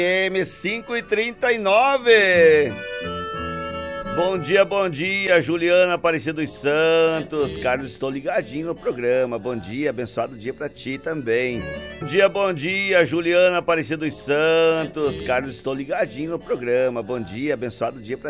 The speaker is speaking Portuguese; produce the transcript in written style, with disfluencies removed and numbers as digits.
M5h39. Bom dia, Juliana Aparecida dos Santos. Carlos, estou ligadinho no programa. Bom dia, abençoado dia pra ti também. Bom dia, Juliana Aparecida dos Santos. Carlos, estou ligadinho no programa. Bom dia, abençoado dia pra